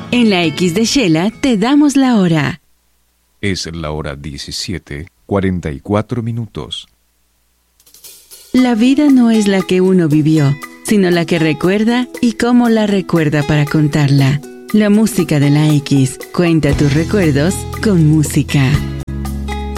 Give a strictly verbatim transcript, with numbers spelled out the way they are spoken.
En la X de Shela te damos la hora. Es la hora diecisiete, cuarenta y cuatro minutos. La vida no es la que uno vivió, sino la que recuerda y cómo la recuerda para contarla. La música de la X. Cuenta tus recuerdos con música.